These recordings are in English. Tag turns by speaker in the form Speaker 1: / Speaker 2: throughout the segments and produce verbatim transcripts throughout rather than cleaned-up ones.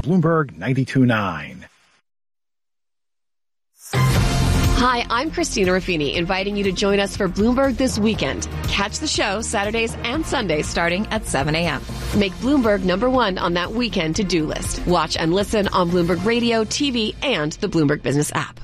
Speaker 1: Bloomberg ninety-two point nine.
Speaker 2: Hi, I'm Christina Ruffini, inviting you to join us for Bloomberg This Weekend. Catch the show Saturdays and Sundays starting at seven a.m. Make Bloomberg number one on that weekend to-do list. Watch and listen on Bloomberg Radio, T V, and the Bloomberg Business app.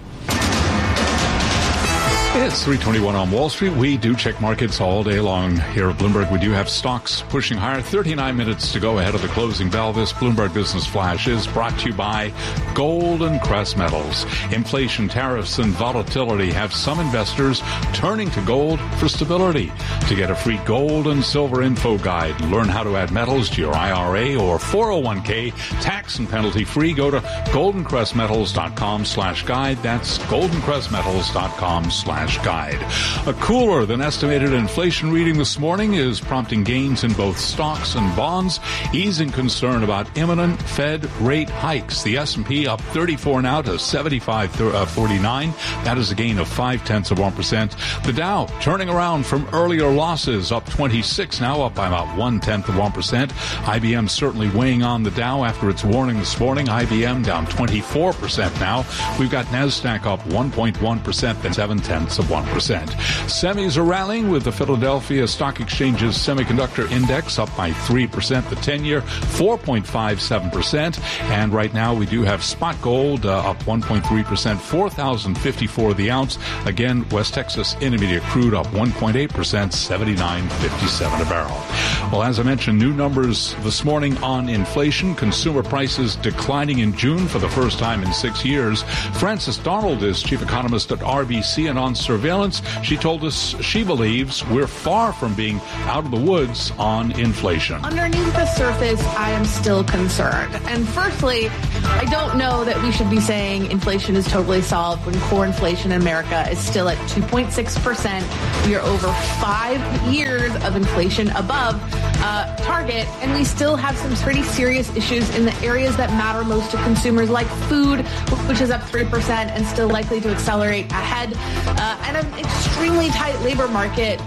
Speaker 3: It's three twenty-one on Wall Street. We do check markets all day long here at Bloomberg. We do have stocks pushing higher. thirty-nine minutes to go ahead of the closing bell. This Bloomberg Business Flash is brought to you by Golden Crest Metals. Inflation, tariffs, and volatility have some investors turning to gold for stability. To get a free gold and silver info guide, learn how to add metals to your I R A or four oh one k, tax and penalty free, go to goldencrestmetals.com slash guide. That's goldencrestmetals.com slash guide. A cooler than estimated inflation reading this morning is prompting gains in both stocks and bonds, easing concern about imminent Fed rate hikes. The S and P up thirty-four now to seventy-five forty-nine. That is a gain of five tenths of one percent. The Dow turning around from earlier losses, up twenty-six now, up by about one tenth of one percent. I B M certainly weighing on the Dow after its warning this morning. I B M down twenty-four percent now. We've got NASDAQ up one point one percent, then seven tenths of one percent. Semis are rallying with the Philadelphia Stock Exchange's semiconductor index up by three percent. The ten-year four point five seven percent. And right now we do have spot gold uh, up one point three percent, four thousand fifty-four the ounce. Again, West Texas Intermediate crude up one point eight percent, seventy-nine fifty-seven a barrel. Well, as I mentioned, new numbers this morning on inflation. Consumer prices declining in June for the first time in six years. Frances Donald is chief economist at R B C, and on surveillance, she told us she believes we're far from being out of the woods on inflation.
Speaker 4: Underneath the surface, I am still concerned. And firstly, I don't know that we should be saying inflation is totally solved when core inflation in America is still at two point six percent. We are over five years of inflation above uh, target, and we still have some pretty serious issues in the areas that matter most to consumers, like food, which is up three percent and still likely to accelerate ahead, uh, and an extremely tight labor market.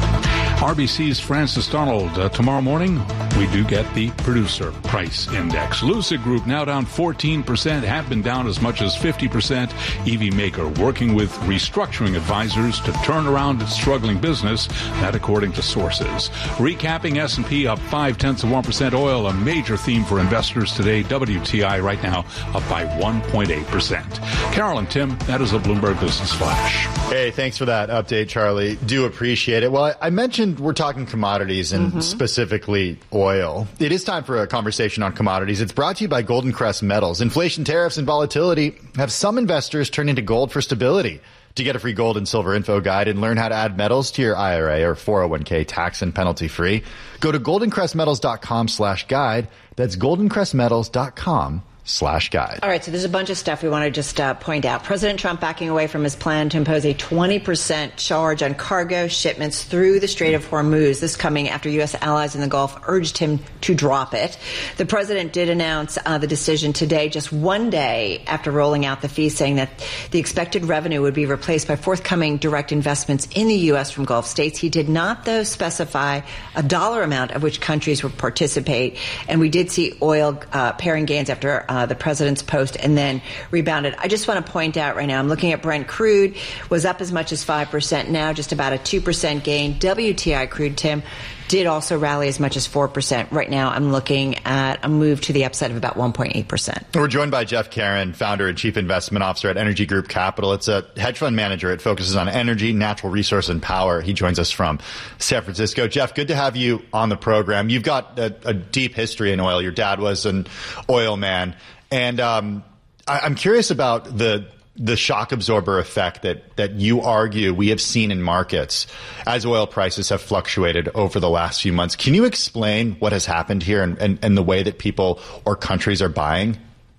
Speaker 3: R B C's Frances Donald. Uh, tomorrow morning, we do get the producer price index. Lucid Group now down fourteen percent, have been down as much as fifty percent. E V maker working with restructuring advisors to turn around its struggling business, that according to sources. Recapping, S and P up five tenths of one percent. Oil, a major theme for investors today. W T I right now up by one point eight percent. Carol and Tim, that is a Bloomberg Business Flash.
Speaker 5: Hey, thanks for that update, Charlie. Do appreciate it. Well, I mentioned we're talking commodities and mm-hmm. specifically oil. It is time for a conversation on commodities. It's brought to you by Golden Crest Metals. Inflation, tariffs, and volatility have some investors turning to gold for stability. To get a free gold and silver info guide and learn how to add metals to your I R A or four oh one k tax and penalty free, go to goldencrestmetals.com slash guide. That's goldencrestmetals.com slash guide.
Speaker 6: All right, so there's a bunch of stuff we want to just uh, point out. President Trump backing away from his plan to impose a twenty percent charge on cargo shipments through the Strait of Hormuz. This coming after U S allies in the Gulf urged him to drop it. The president did announce uh, the decision today, just one day after rolling out the fee, saying that the expected revenue would be replaced by forthcoming direct investments in the U S from Gulf states. He did not, though, specify a dollar amount of which countries would participate. And we did see oil uh, pairing gains after uh, Uh, the president's post and then rebounded. I just want to point out right now, I'm looking at Brent crude, was up as much as five percent now, just about a two percent gain. W T I crude, Tim, did also rally as much as four percent. Right now, I'm looking at a move to the upside of about one point eight percent.
Speaker 5: We're joined by Jeff Caron, founder and chief investment officer at Energy Group Capital. It's a hedge fund manager. It focuses on energy, natural resource, and power. He joins us from San Francisco. Jeff, good to have you on the program. You've got a, a deep history in oil. Your dad was an oil man. And um, I, I'm curious about the the shock absorber effect that that you argue we have seen in markets as oil prices have fluctuated over the last few months. Can you explain what has happened here and, and, and the way that people or countries are buying?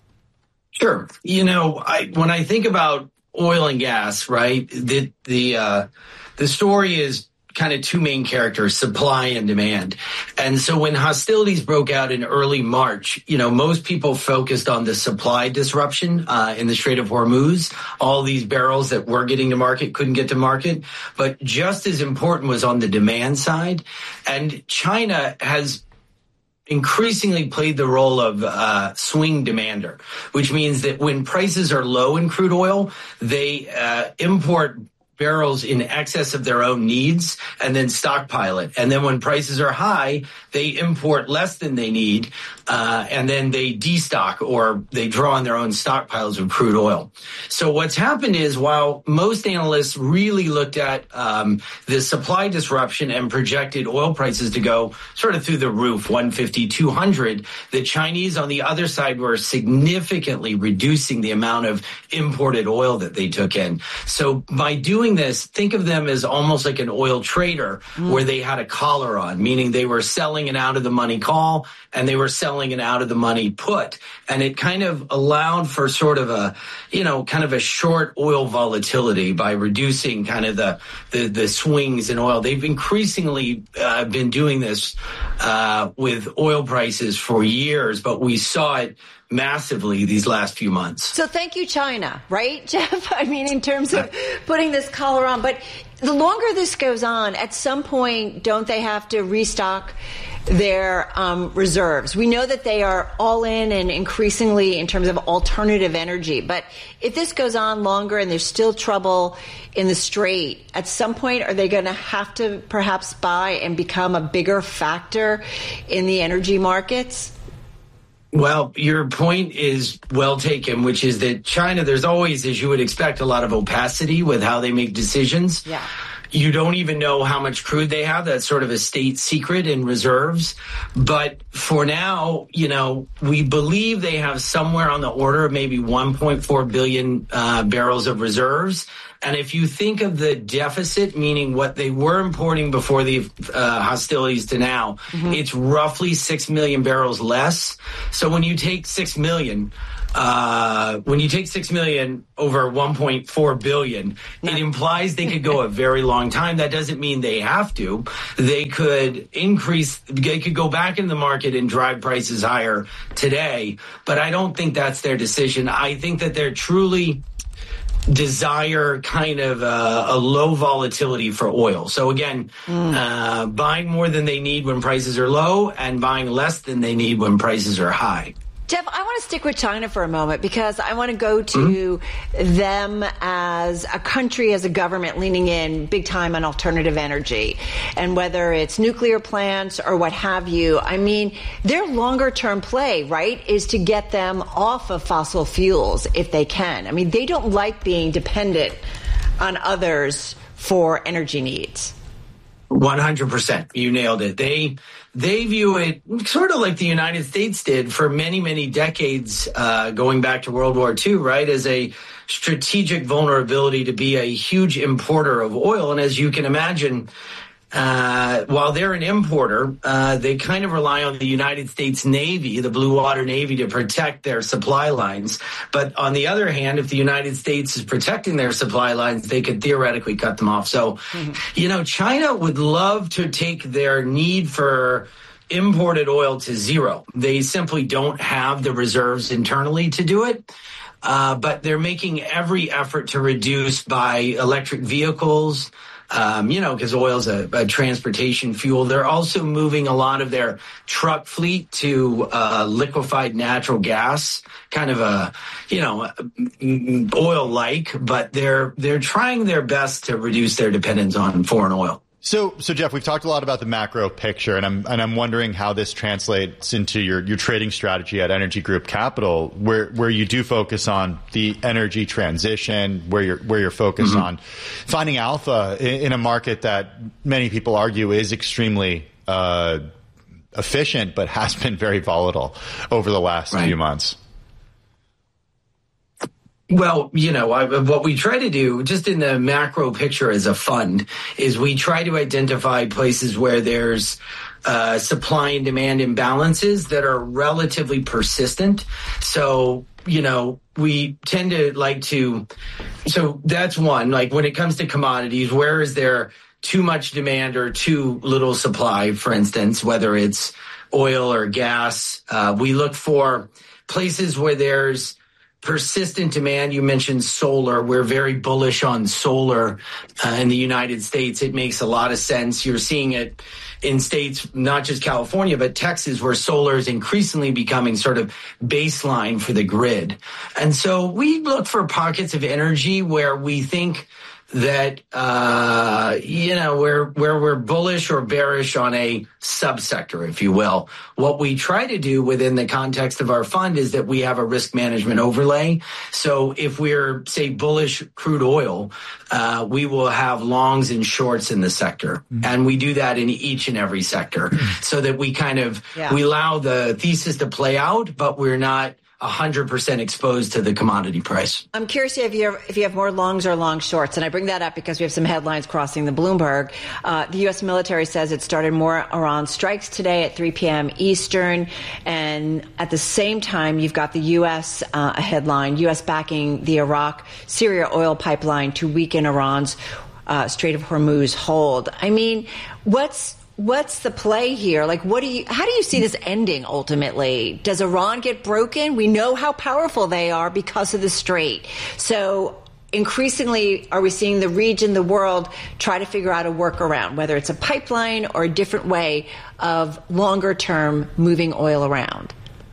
Speaker 7: Sure. You know, I, when I think about oil and gas, right, the the uh, the story is kind of two main characters, supply and demand. And so when hostilities broke out in early March, you know, most people focused on the supply disruption uh, in the Strait of Hormuz. All these barrels that were getting to market couldn't get to market. But just as important was on the demand side. And China has increasingly played the role of uh, swing demander, which means that when prices are low in crude oil, they uh, import barrels in excess of their own needs and then stockpile it. And then when prices are high, they import less than they need, uh, and then they destock or they draw on their own stockpiles of crude oil. So what's happened is, while most analysts really looked at um, the supply disruption and projected oil prices to go sort of through the roof, one fifty, two hundred, the Chinese on the other side were significantly reducing the amount of imported oil that they took in. So by doing this, think of them as almost like an oil trader, mm. where they had a collar on, meaning they were selling an out of the money call and they were selling an out of the money put. And it kind of allowed for sort of a, you know, kind of a short oil volatility by reducing kind of the, the, the swings in oil. They've increasingly uh, been doing this uh, with oil prices for years, but we saw it massively these last few months.
Speaker 6: So thank you, China, right, Jeff? I mean, in terms of putting this collar on. But the longer this goes on, at some point, don't they have to restock their um, reserves? We know that they are all in and increasingly in terms of alternative energy. But if this goes on longer and there's still trouble in the Strait, at some point, are they going to have to perhaps buy and become a bigger factor in the energy markets?
Speaker 7: Well, your point is well taken, which is that China, there's always, as you would expect, a lot of opacity with how they make decisions.
Speaker 6: Yeah.
Speaker 7: You don't even know how much crude they have. That's sort of a state secret in reserves. But for now, you know, we believe they have somewhere on the order of maybe one point four billion uh, barrels of reserves. And if you think of the deficit, meaning what they were importing before the uh, hostilities to now, mm-hmm. it's roughly six million barrels less. So when you take six million, uh, when you take six million over one point four billion, it implies they could go a very long time. That doesn't mean they have to. They could increase, they could go back in the market and drive prices higher today. But I don't think that's their decision. I think that they're truly desire kind of a, a low volatility for oil. So again, mm. uh, buying more than they need when prices are low and buying less than they need when prices are high.
Speaker 6: Jeff, I want to stick with China for a moment because I want to go to mm-hmm. them as a country, as a government leaning in big time on alternative energy. And whether it's nuclear plants or what have you, I mean, their longer term play, right, is to get them off of fossil fuels if they can. I mean, they don't like being dependent on others for energy needs.
Speaker 7: one hundred percent. You nailed it. They they view it sort of like the United States did for many, many decades, uh, going back to World War Two, right, as a strategic vulnerability to be a huge importer of oil. And as you can imagine, uh, while they're an importer, uh, they kind of rely on the United States Navy, the Blue Water Navy, to protect their supply lines. But on the other hand, if the United States is protecting their supply lines, they could theoretically cut them off. So, mm-hmm. you know, China would love to take their need for imported oil to zero. They simply don't have the reserves internally to do it. Uh, but they're making every effort to reduce by electric vehicles, Um, you know, because oil is a, a transportation fuel. They're also moving a lot of their truck fleet to uh, liquefied natural gas, kind of a, you know, oil-like, but they're they're trying their best to reduce their dependence on foreign oil.
Speaker 5: So, so Jeff, we've talked a lot about the macro picture, and I'm and I'm wondering how this translates into your, your trading strategy at Energy Group Capital, where where you do focus on the energy transition, where you're where you're focused mm-hmm. on finding alpha in, in a market that many people argue is extremely uh, efficient, but has been very volatile over the last right. few months.
Speaker 7: Well, you know, I, what we try to do just in the macro picture as a fund is we try to identify places where there's uh, supply and demand imbalances that are relatively persistent. So, you know, we tend to like to, so that's one, like when it comes to commodities, where is there too much demand or too little supply, for instance, whether it's oil or gas? Uh, we look for places where there's persistent demand. You mentioned solar. We're very bullish on solar uh, in the United States. It makes a lot of sense. You're seeing it in states, not just California, but Texas, where solar is increasingly becoming sort of baseline for the grid. And so we look for pockets of energy where we think that, uh, you know, where, where we're bullish or bearish on a subsector, if you will. What we try to do within the context of our fund is that we have a risk management overlay. So if we're, say, bullish crude oil, uh, we will have longs and shorts in the sector. Mm-hmm. And we do that in each and every sector so that we kind of, yeah. we allow the thesis to play out, but we're not one hundred percent exposed to the commodity price.
Speaker 6: I'm curious if you have, if you have more longs or long shorts, and I bring that up because we have some headlines crossing the Bloomberg. Uh, the U S military says it started more Iran strikes today at three p.m. Eastern, and at the same time, you've got the U S uh, a headline, U S backing the Iraq-Syria oil pipeline to weaken Iran's uh, Strait of Hormuz hold. I mean, what's What's the play here? Like, what do you, how do you see this ending ultimately? Does Iran get broken? We know how powerful they are because of the strait. So increasingly, are we seeing the region, the world, try to figure out a workaround, whether it's a pipeline or a different way of longer term moving oil around?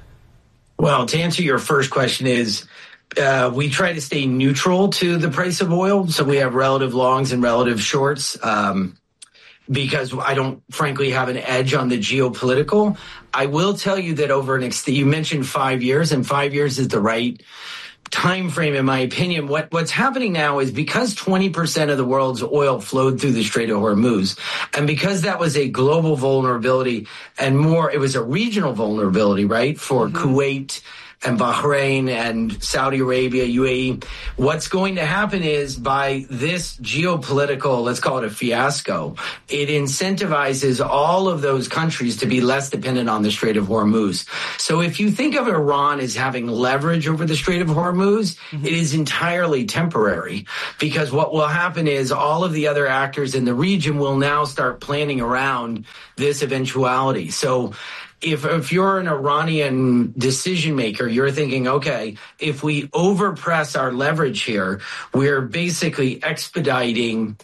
Speaker 7: Well, to answer your first question is, Uh, we try to stay neutral to the price of oil. So we have relative longs and relative shorts. Um, because I don't, frankly, have an edge on the geopolitical. I will tell you that over an ex- you mentioned five years, and five years is the right time frame, in my opinion. What What's happening now is because twenty percent of the world's oil flowed through the Strait of Hormuz, and because that was a global vulnerability and more, it was a regional vulnerability, right, for mm-hmm. Kuwait and Bahrain and Saudi Arabia, U A E. What's going to happen is by this geopolitical, let's call it a fiasco, it incentivizes all of those countries to be less dependent on the Strait of Hormuz. So if you think of Iran as having leverage over the Strait of Hormuz, mm-hmm. it is entirely temporary, because what will happen is all of the other actors in the region will now start planning around this eventuality. So If if you're an Iranian decision maker, you're thinking, okay, if we overpress our leverage here, we're basically expediting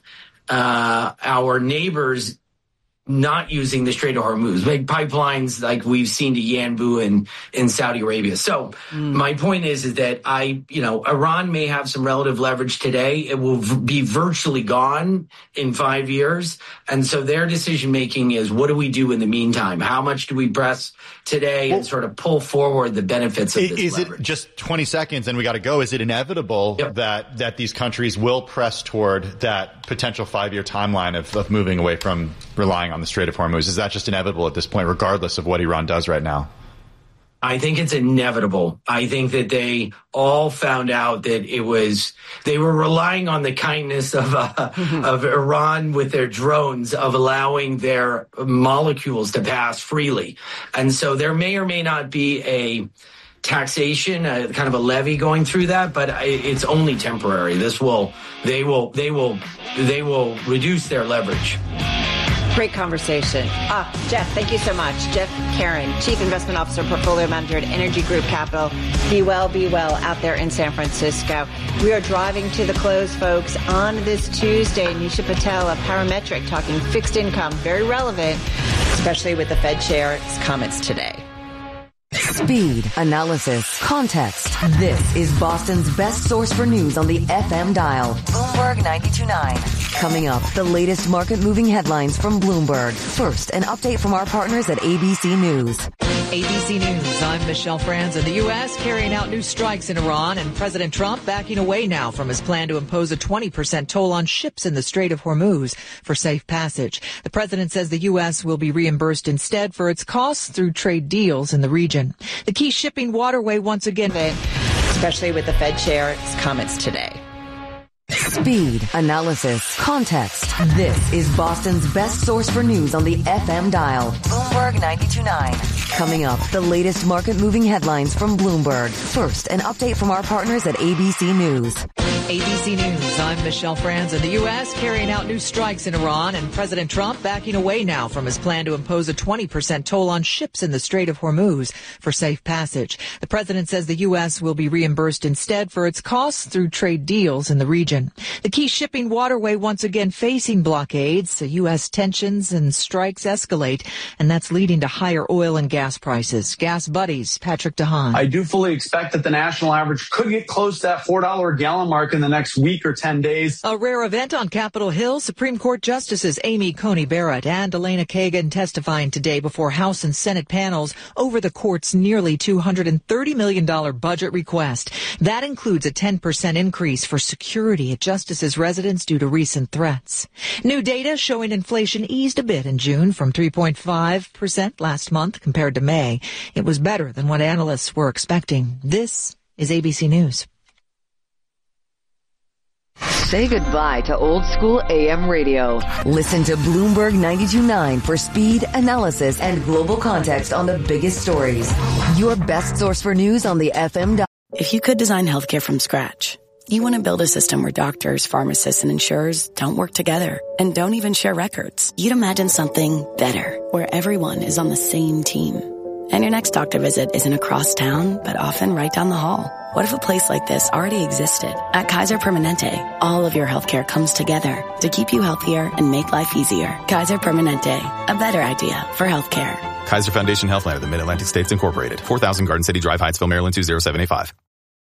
Speaker 7: uh, our neighbors not using the Strait of Hormuz, like pipelines like we've seen to Yanbu in, in Saudi Arabia. So mm. my point is, is that I, you know, Iran may have some relative leverage today. It will v- be virtually gone in five years. And so their decision making is, what do we do in the meantime? How much do we press today well, and sort of pull forward the benefits of this
Speaker 5: is
Speaker 7: leverage?
Speaker 5: It just twenty seconds and we got to go. Is it inevitable yep. that, that these countries will press toward that potential five-year timeline of, of moving away from relying on the Strait of Hormuz? Is that just inevitable at this point, regardless of what Iran does right now?
Speaker 7: I think it's inevitable. I think that they all found out that it was, they were relying on the kindness of uh, mm-hmm. of Iran with their drones, of allowing their molecules to pass freely. And so there may or may not be a taxation, a kind of a levy going through that, but it's only temporary. This will, they will, they will, they will reduce their leverage.
Speaker 6: Great conversation. Ah, Jeff, thank you so much. Jeff Caron, Chief Investment Officer, Portfolio Manager at Energy Group Capital. Be well, be well out there in San Francisco. We are driving to the close, folks, on this Tuesday. Nisha Patel of Parametric talking fixed income, very relevant, especially with the Fed Chair's comments today.
Speaker 8: Speed, analysis, context. This is Boston's best source for news on the F M dial. Bloomberg ninety-two point nine. Coming up, the latest market-moving headlines from Bloomberg. First, an update from our partners at A B C News.
Speaker 9: A B C News, I'm Michelle Franzen. The U S carrying out new strikes in Iran, and President Trump backing away now from his plan to impose a twenty percent toll on ships in the Strait of Hormuz for safe passage. The president says the U S will be reimbursed instead for its costs through trade deals in the region. The key shipping waterway once again,
Speaker 6: especially with the Fed Chair's comments today.
Speaker 8: Speed, analysis, context. This is Boston's best source for news on the F M dial. Bloomberg ninety-two point nine. Coming up, the latest market-moving headlines from Bloomberg. First, an update from our partners at A B C News.
Speaker 9: A B C News, I'm Michelle Franzen. The U S carrying out new strikes in Iran, and President Trump backing away now from his plan to impose a twenty percent toll on ships in the Strait of Hormuz for safe passage. The president says the U S will be reimbursed instead for its costs through trade deals in the region. The key shipping waterway once again facing blockades. The U S tensions and strikes escalate, and that's leading to higher oil and gas prices. Gas Buddies, Patrick DeHaan.
Speaker 10: I do fully expect that the national average could get close to that four dollars a gallon mark in the next week or ten days.
Speaker 9: A rare event on Capitol Hill. Supreme Court Justices Amy Coney Barrett and Elena Kagan testifying today before House and Senate panels over the court's nearly two hundred thirty million dollars budget request. That includes a ten percent increase for security at justices' residence due to recent threats. New data showing inflation eased a bit in June from three point five percent last month compared to May. It was better than what analysts were expecting. This is A B C News.
Speaker 8: Say goodbye to old school A M radio. Listen to Bloomberg ninety-two point nine for speed, analysis, and global context on the biggest stories. Your best source for news on the F M dial.
Speaker 11: If you could design healthcare from scratch, you want to build a system where doctors, pharmacists, and insurers don't work together and don't even share records. You'd imagine something better, where everyone is on the same team. And your next doctor visit isn't across town, but often right down the hall. What if a place like this already existed? At Kaiser Permanente, all of your healthcare comes together to keep you healthier and make life easier. Kaiser Permanente, a better idea for healthcare.
Speaker 12: Kaiser Foundation Healthline of the Mid-Atlantic States Incorporated. four thousand Garden City Drive, Hyattsville, Maryland two zero seven eight five.